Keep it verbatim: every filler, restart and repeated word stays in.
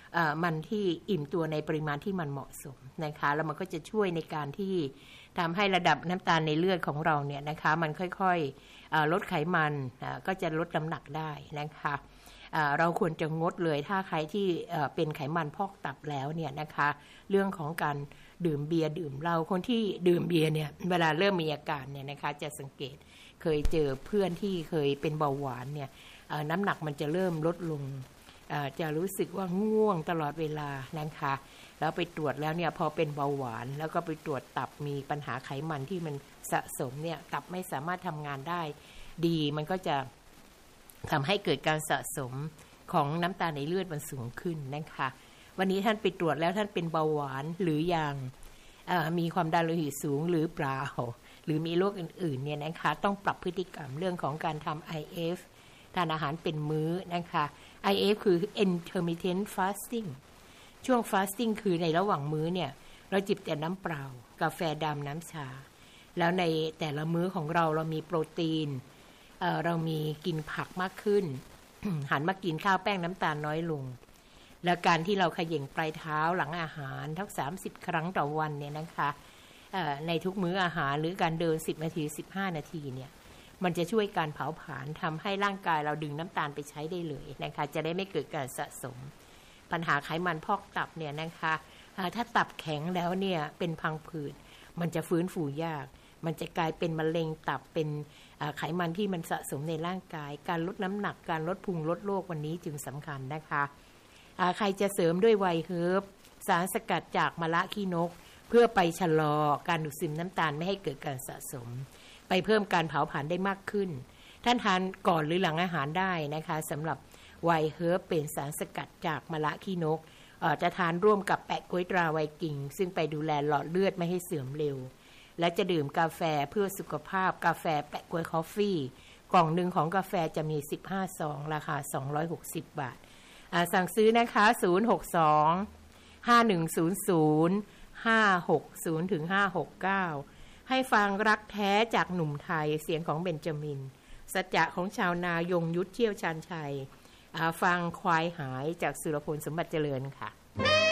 มันที่อิ่มตัวในปริมาณที่มันเหมาะสมนะคะแล้วมันก็จะช่วยในการที่ทำให้ระดับน้ำตาลในเลือดของเราเนี่ยนะคะมันค่อยๆลดไขมันก็จะลดน้ำหนักได้นะคะเราควรจะงดเลยถ้าใครที่เป็นไขมันพอกตับแล้วเนี่ยนะคะเรื่องของการดื่มเบียร์ดื่มเหล้าคนที่ดื่มเบียร์เนี่ยเวลาเริ่มมีอาการเนี่ยนะคะจะสังเกตเคยเจอเพื่อนที่เคยเป็นเบาหวานเนี่ยน้ำหนักมันจะเริ่มลดลงจะรู้สึกว่าง่วงตลอดเวลานะคะแล้วไปตรวจแล้วเนี่ยพอเป็นเบาหวานแล้วก็ไปตรวจตับมีปัญหาไขมันที่มันสะสมเนี่ยตับไม่สามารถทำงานได้ดีมันก็จะทำให้เกิดการสะสมของน้ำตาลในเลือดมันสูงขึ้นนะคะวันนี้ท่านไปตรวจแล้วท่านเป็นเบาหวานหรือยังมีความดันโลหิตสูงหรือเปล่าหรือมีโรคอื่นๆเนี่ยนะคะต้องปรับพฤติกรรมเรื่องของการทำ ไอ เอฟ ทานอาหารเป็นมื้อนะคะ ไอ เอฟ คือ intermittent fasting ช่วง fasting คือในระหว่างมื้อเนี่ยเราจิบแต่น้ำเปล่ากาแฟดำน้ำชาแล้วในแต่ละมื้อของเราเรามีโปรตีน เอ่อ เรามีกินผักมากขึ้น หันมากินข้าวแป้งน้ำตาลน้อยลงแล้วการที่เราเขย่งปลายเท้าหลังอาหารทั้งสามสิบครั้งต่อวันเนี่ยนะคะในทุกมื้ออาหารหรือการเดินสิบนาทีสิบห้านาทีเนี่ยมันจะช่วยการเผาผลาญทำให้ร่างกายเราดึงน้ำตาลไปใช้ได้เลยนะคะจะได้ไม่เกิดการสะสมปัญหาไขมันพอกตับเนี่ยนะคะถ้าตับแข็งแล้วเนี่ยเป็นพังผืดมันจะฟื้นฟูยากมันจะกลายเป็นมะเร็งตับเป็นไขมันที่มันสะสมในร่างกายการลดน้ำหนักการลดพุงลดโรควันนี้จึงสำคัญนะคะใครจะเสริมด้วยไวน์เฮิร์บสารสกัดจากมะระขี้นกเพื่อไปชะลอการดูดซึมน้ำตาลไม่ให้เกิดการสะสมไปเพิ่มการเผาผลาญได้มากขึ้นท่านทานก่อนหรือหลังอาหารได้นะคะสำหรับไวน์เฮิร์บเป็นสารสกัดจากมะระขี้นกจะทานร่วมกับแปะก๊วยตราไวกิ่งซึ่งไปดูแลหลอดเลือดไม่ให้เสื่อมเร็วและจะดื่มกาแฟเพื่อสุขภาพกาแฟแปะก๊วยคอฟฟี่กล่องหนึ่งของกาแฟจะมีสิบห้าซองราคาสองร้อยหกสิบบาทสั่งซื้อนะคะศูนย์ หก สอง ห้า หนึ่ง ศูนย์ ศูนย์ ห้า หก ศูนย์ ถึง ห้า หก เก้าให้ฟังรักแท้จากหนุ่มไทยเสียงของเบนจามินสัจจะของชาวนายงยุทธเชี่ยวชาญชัยฟังควายหายจากสุรพลสมบัติเจริญค่ะ